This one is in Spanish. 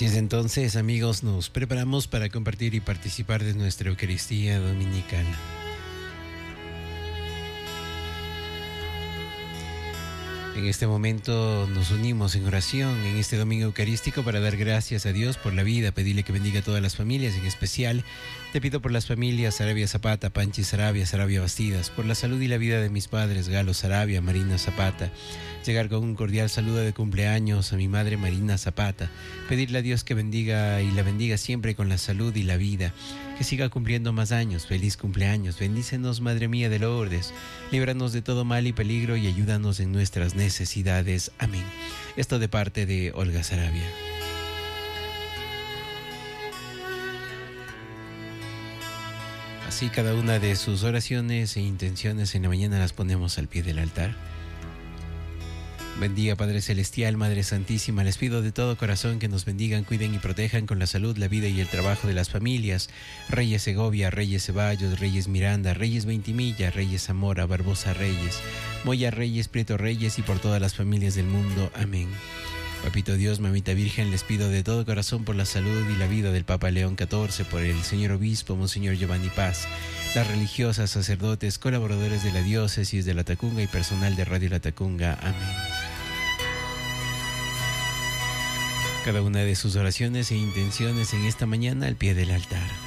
Así es, entonces, amigos, nos preparamos para compartir y participar de nuestra Eucaristía Dominical. En este momento nos unimos en oración en este domingo eucarístico para dar gracias a Dios por la vida, pedirle que bendiga a todas las familias, en especial te pido por las familias Sarabia Zapata, Panchi Sarabia, Sarabia Bastidas, por la salud y la vida de mis padres, Galo Sarabia, Marina Zapata, llegar con un cordial saludo de cumpleaños a mi madre Marina Zapata, pedirle a Dios que bendiga y la bendiga siempre con la salud y la vida, que siga cumpliendo más años, feliz cumpleaños, bendícenos Madre mía de Lourdes, líbranos de todo mal y peligro y ayúdanos en nuestras necesidades, amén. Esto de parte de Olga Sarabia. Así cada una de sus oraciones e intenciones en la mañana las ponemos al pie del altar. Bendiga Padre Celestial, Madre Santísima, les pido de todo corazón que nos bendigan, cuiden y protejan con la salud, la vida y el trabajo de las familias. Reyes Segovia, Reyes Ceballos, Reyes Miranda, Reyes Veintimilla, Reyes Zamora, Barbosa Reyes, Moya Reyes, Prieto Reyes y por todas las familias del mundo. Amén. Papito Dios, Mamita Virgen, les pido de todo corazón por la salud y la vida del Papa León XIV, por el señor Obispo, Monseñor Giovanni Paz, las religiosas, sacerdotes, colaboradores de la diócesis de La Tacunga y personal de Radio La Tacunga. Amén. Cada una de sus oraciones e intenciones en esta mañana al pie del altar.